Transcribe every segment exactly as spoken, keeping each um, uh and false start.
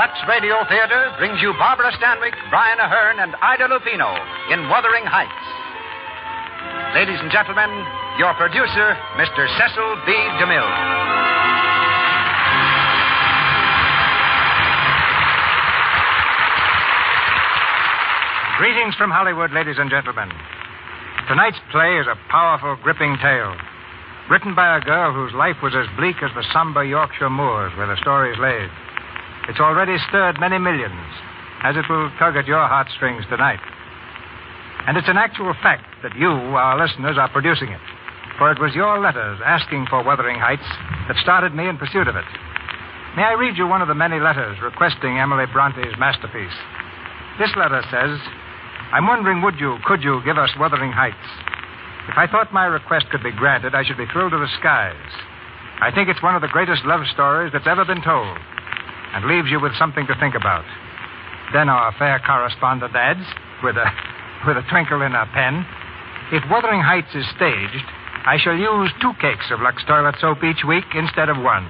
Lux Radio Theater brings you Barbara Stanwyck, Brian Aherne, and Ida Lupino in Wuthering Heights. Ladies and gentlemen, your producer, Mister Cecil B. DeMille. Greetings from Hollywood, ladies and gentlemen. Tonight's play is a powerful, gripping tale, written by a girl whose life was as bleak as the somber Yorkshire moors where the story is laid. It's already stirred many millions, as it will tug at your heartstrings tonight. And it's an actual fact that you, our listeners, are producing it, for it was your letters asking for Wuthering Heights that started me in pursuit of it. May I read you one of the many letters requesting Emily Bronte's masterpiece? This letter says, I'm wondering, would you, could you give us Wuthering Heights? If I thought my request could be granted, I should be thrilled to the skies. I think it's one of the greatest love stories that's ever been told, and leaves you with something to think about. Then our fair correspondent adds, with a with a twinkle in her pen, if Wuthering Heights is staged, I shall use two cakes of Lux toilet soap each week instead of one.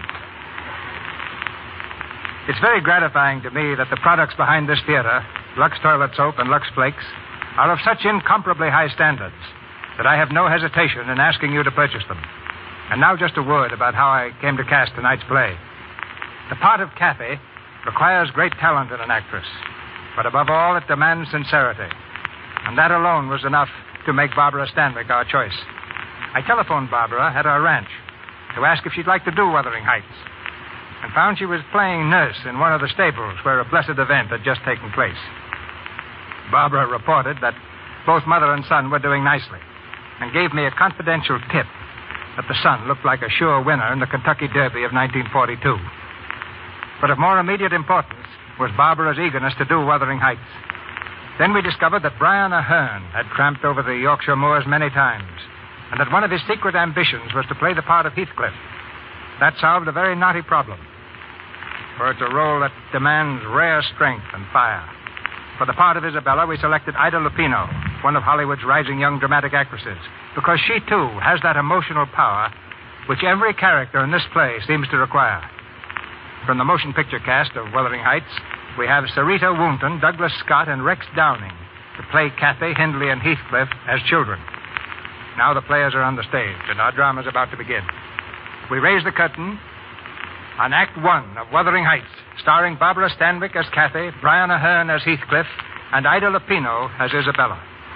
It's very gratifying to me that the products behind this theater, Lux toilet soap and Lux Flakes, are of such incomparably high standards that I have no hesitation in asking you to purchase them. And now just a word about how I came to cast tonight's play. The part of Kathy requires great talent in an actress, but above all, it demands sincerity. And that alone was enough to make Barbara Stanwyck our choice. I telephoned Barbara at our ranch to ask if she'd like to do Wuthering Heights, and found she was playing nurse in one of the stables where a blessed event had just taken place. Barbara reported that both mother and son were doing nicely, and gave me a confidential tip that the son looked like a sure winner in the Kentucky Derby of nineteen forty-two. But of more immediate importance was Barbara's eagerness to do Wuthering Heights. Then we discovered that Brian Aherne had tramped over the Yorkshire moors many times, and that one of his secret ambitions was to play the part of Heathcliff. That solved a very knotty problem, for it's a role that demands rare strength and fire. For the part of Isabella, we selected Ida Lupino, one of Hollywood's rising young dramatic actresses, because she, too, has that emotional power which every character in this play seems to require. From the motion picture cast of Wuthering Heights, we have Sarita Woonton, Douglas Scott, and Rex Downing to play Kathy, Hindley, and Heathcliff as children. Now the players are on the stage, and our drama's about to begin. We raise the curtain on Act One of Wuthering Heights, starring Barbara Stanwyck as Kathy, Brian Aherne as Heathcliff, and Ida Lupino as Isabella.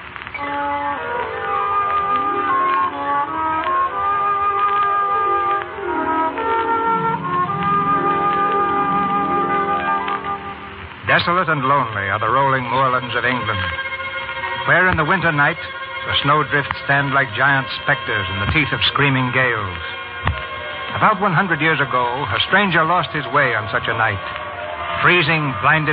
Desolate and lonely are the rolling moorlands of England, where in the winter night the snowdrifts stand like giant specters in the teeth of screaming gales. About one hundred years ago, a stranger lost his way on such a night. Freezing, blinded